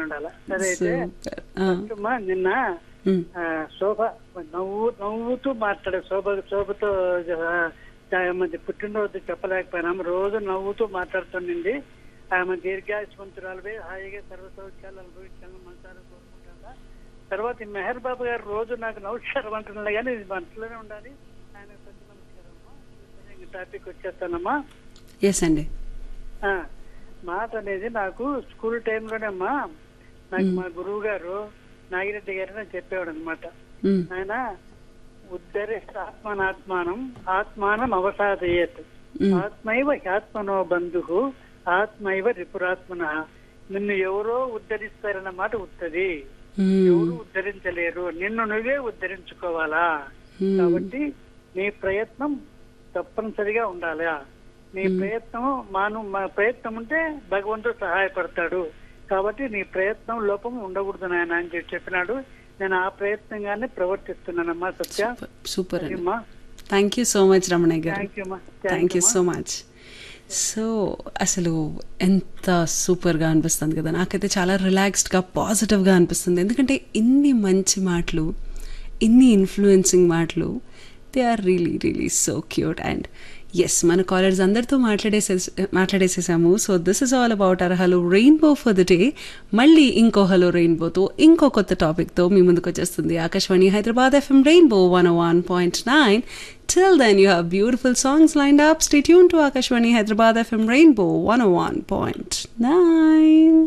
ఉండాలి. సరే అయితే సూపర్. అమ్మా, నిన్న శోభ నవ్వుతూ మాట్లాడే శోభతో ఆమె పుట్టినరోజు చెప్పలేకపోయినాము. రోజు నవ్వుతూ మాట్లాడుతుండింది. ఆమె దీర్ఘాయుష్మంతురాలువే హాయిగా సర్వసౌఖ్యాలు అనుభవించాలని మనసారా కోరుకుంటా. తర్వాత ఈ మెహర్ బాబు గారు రోజు నాకు నమస్కారం అంటున్నా కానీ ఇది మనసులోనే ఉండాలి. ఆయన పెద్ద నమస్కారం అమ్మా. టాపిక్ వచ్చేస్తానమ్మా. ఎస్ అండి. మాట అనేది నాకు స్కూల్ టైంలోనే అమ్మా, నాకు మా గురువు గారు నాగిరెడ్డి గారు అని చెప్పేవాడు అనమాట. ఆయన ఉద్ధరే ఆత్మనాత్మానం ఆత్మానం అవసాదయేత్ ఆత్మైవ హ్యాత్మనో బంధు ఆత్మైవ రిపురాత్మన. నిన్ను ఎవరో ఉద్ధరిస్తారన్నమాట ఉత్తది, ఎవరు ఉద్ధరించలేరు, నిన్ను నువ్వే ఉద్ధరించుకోవాలా. కాబట్టి నీ ప్రయత్నం తప్పనిసరిగా ఉండాలి. నీ ప్రయత్నం ప్రయత్నం ఉంటే భగవంతుడు సహాయపడతాడు. కాబట్టి నీ ప్రయత్నం లోపం ఉండకూడదు నాయన అని చెప్పినాడు. నేను ఆ ప్రయత్నంగానే ప్రవర్తిస్తున్నానమ్మా. సత్య super. Thank you so much Ramanaiah గారు. Thank you so much. So అసలు ఎంత సూపర్గా అనిపిస్తుంది కదా, నాకైతే చాలా రిలాక్స్డ్గా పాజిటివ్గా అనిపిస్తుంది. ఎందుకంటే ఇన్ని మంచి మాటలు, ఇన్ని ఇన్ఫ్లుయెన్సింగ్ మాటలు, they are really really so cute. And yes, మన కాలర్స్ అందరితో మాట్లాడేసేసాము. So this is all about our hello rainbow for the day. మళ్ళీ ఇంకో హలో రెయిన్బోతో ఇంకో కొత్త టాపిక్తో మీ ముందుకు వచ్చేస్తుంది Akashvani Hyderabad FM rainbow 101.9. Till then, you have beautiful songs lined up. Stay tuned to Akashwani Hyderabad FM Rainbow 101.9.